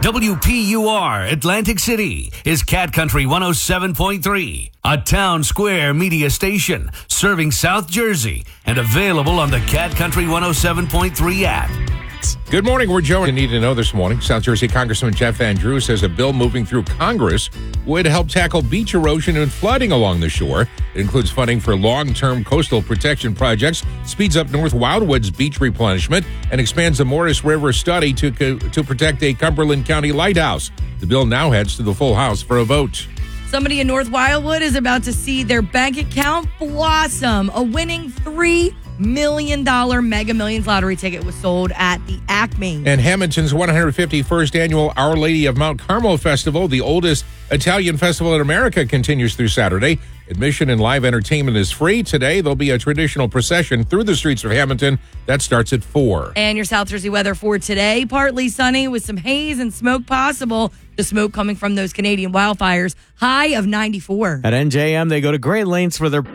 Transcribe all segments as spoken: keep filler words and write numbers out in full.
W P U R Atlantic City is Cat Country one oh seven point three, a Town Square media station serving South Jersey and available on the Cat Country one oh seven point three app. Good morning. We're Joe. You need to know this morning. South Jersey Congressman Jeff Van Drew says a bill moving through Congress would help tackle beach erosion and flooding along the shore. It includes funding for long-term coastal protection projects, speeds up North Wildwood's beach replenishment, and expands the Morris River study to, to protect a Cumberland County lighthouse. The bill now heads to the full House for a vote. Somebody in North Wildwood is about to see their bank account blossom. A winning three million dollars Mega Millions lottery ticket was sold at the Acme. And Hamilton's one hundred fifty-first annual Our Lady of Mount Carmel Festival, the oldest Italian festival in America, continues through Saturday. Admission and live entertainment is free. Today, there'll be a traditional procession through the streets of Hamilton. That starts at four. And your South Jersey weather for today, partly sunny with some haze and smoke possible. The smoke coming from those Canadian wildfires, high of ninety-four. At N J M, they go to great lengths for their...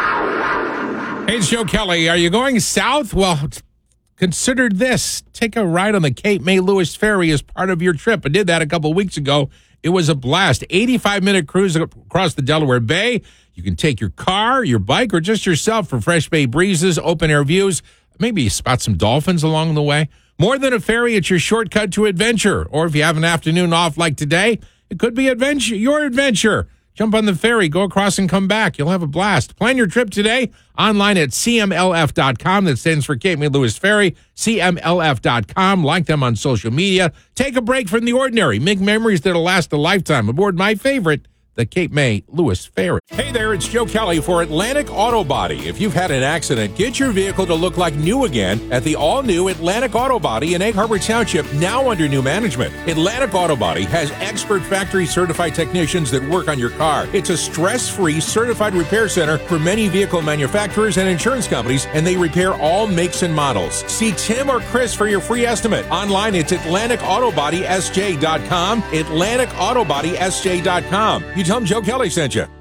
Hey, it's Joe Kelly. Are you going south? Well, consider this. Take a ride on the Cape May Lewis Ferry as part of your trip. I did that a couple of weeks ago. It was a blast. eighty-five minute cruise across the Delaware Bay. You can take your car, your bike, or just yourself for fresh bay breezes, open-air views. Maybe spot some dolphins along the way. More than a ferry, it's your shortcut to adventure. Or if you have an afternoon off like today, it could be adventure, your adventure. Jump on the ferry, go across and come back. You'll have a blast. Plan your trip today online at C M L F dot com. That stands for Cape May Lewis Ferry, C M L F dot com. Like them on social media. Take a break from the ordinary. Make memories that'll last a lifetime aboard my favorite, the Cape May Lewis Ferry. Hey there, it's Joe Kelly for Atlantic Auto Body. If you've had an accident, get your vehicle to look like new again at the all-new Atlantic Auto Body in Egg Harbor Township, now under new management. Atlantic Auto Body has expert factory-certified technicians that work on your car. It's a stress-free certified repair center for many vehicle manufacturers and insurance companies, and they repair all makes and models. See Tim or Chris for your free estimate. Online, it's Atlantic Auto Body S J dot com, Atlantic Auto Body S J dot com. You tell them Joe Kelly sent you.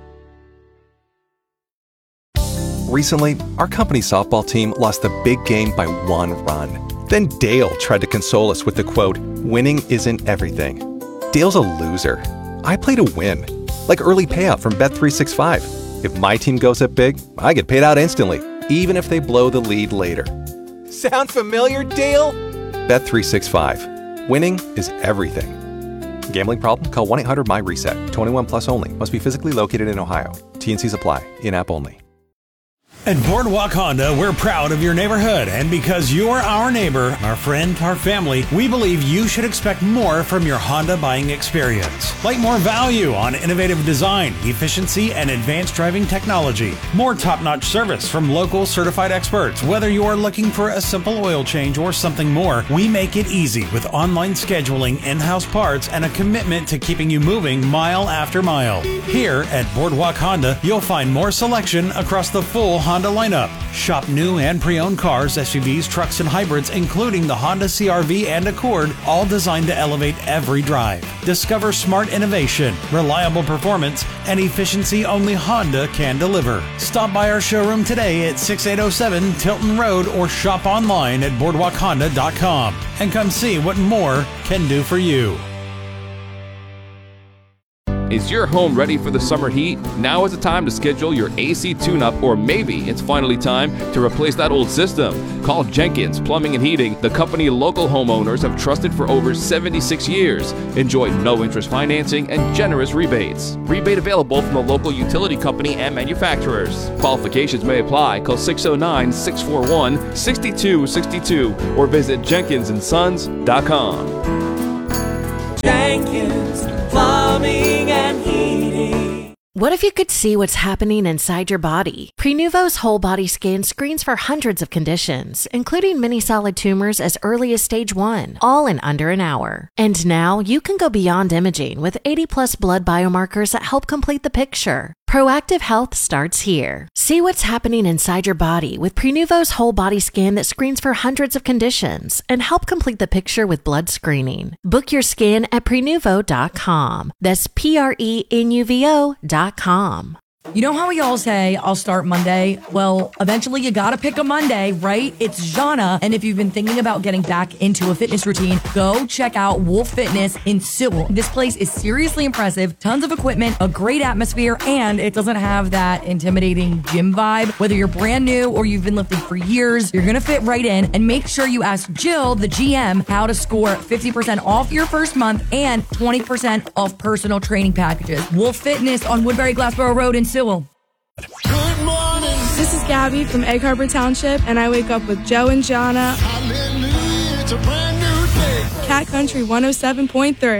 Recently, our company's softball team lost the big game by one run. Then Dale tried to console us with the quote, "Winning isn't everything." Dale's a loser. I play to win, like early payout from Bet three sixty-five. If my team goes up big, I get paid out instantly, even if they blow the lead later. Sound familiar, Dale? Bet three sixty-five. Winning is everything. Gambling problem? Call one eight hundred M Y reset. twenty-one plus only. Must be physically located in Ohio. T and Cs apply. In-app only. At Boardwalk Honda, we're proud of your neighborhood, and because you're our neighbor, our friend, our family, we believe you should expect more from your Honda buying experience. Like more value on innovative design, efficiency, and advanced driving technology. More top-notch service from local certified experts. Whether you are looking for a simple oil change or something more, we make it easy with online scheduling, in-house parts, and a commitment to keeping you moving mile after mile. Here at Boardwalk Honda, you'll find more selection across the full Honda Honda lineup. Shop new and pre-owned cars, S U Vs, trucks, and hybrids, including the Honda C R V and Accord, all designed to elevate every drive. Discover smart innovation, reliable performance, and efficiency only Honda can deliver. Stop by our showroom today at sixty-eight oh seven Tilton Road or shop online at boardwalk honda dot com and come see what more can do for you. Is your home ready for the summer heat? Now is the time to schedule your A C tune-up, or maybe it's finally time to replace that old system. Call Jenkins Plumbing and Heating, the company local homeowners have trusted for over seventy-six years. Enjoy no-interest financing and generous rebates. Rebate available from the local utility company and manufacturers. Qualifications may apply. Call six oh nine, six four one, six two six two or visit jenkins and sons dot com. Jenkins Plumbing and Heating. What if you could see what's happening inside your body? Prenuvo's whole body scan screens for hundreds of conditions, including many solid tumors as early as stage one, all in under an hour. And now you can go beyond imaging with eighty plus blood biomarkers that help complete the picture. Proactive health starts here. See what's happening inside your body with Prenuvo's whole body scan that screens for hundreds of conditions and help complete the picture with blood screening. Book your scan at prenuvo dot com. That's P R E N U V O dot com. You know how we all say, I'll start Monday? Well, eventually you gotta pick a Monday, right? It's Jana, and if you've been thinking about getting back into a fitness routine, go check out Wolf Fitness in Sewell. This place is seriously impressive, tons of equipment, a great atmosphere, and it doesn't have that intimidating gym vibe. Whether you're brand new or you've been lifting for years, you're gonna fit right in, and make sure you ask Jill, the G M, how to score fifty percent off your first month and twenty percent off personal training packages. Wolf Fitness on Woodbury Glassboro Road in Sewell. Good morning. This is Gabby from Egg Harbor Township, and I wake up with Joe and Jana. Hallelujah, it's a brand new day. Cat Country one oh seven point three.